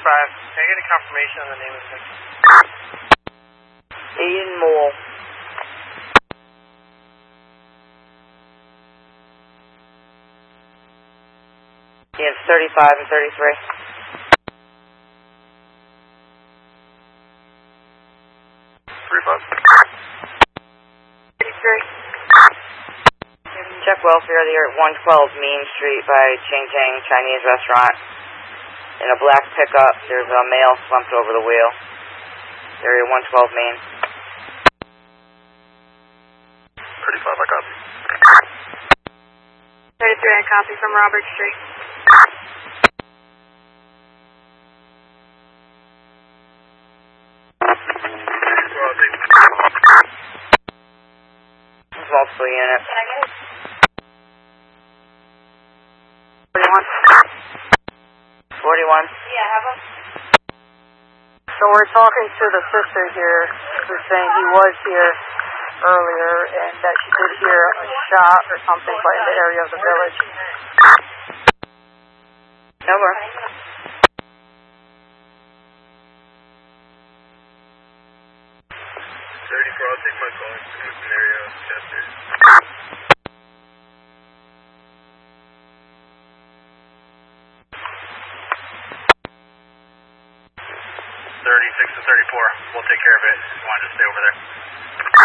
Can I get a confirmation on the name of the victim? Aiden Mole. He has 35 and 33. 35. 33. Check welfare there at 112 Main Street by Ching Chang Chinese restaurant. In a black pickup, there's a male slumped over the wheel. Area 112 Main. 35, I copy. 33, I copy from Robert Street. Multiple units. 41. 41. Yeah, have him. So we're talking to the sister here who's saying he was here earlier and that she did hear a shot or something but in the area of the village. No more. 34, I'll take my call. It's an area of Chester. 36 to 34. We'll take care of it. Just wanted to stay over there.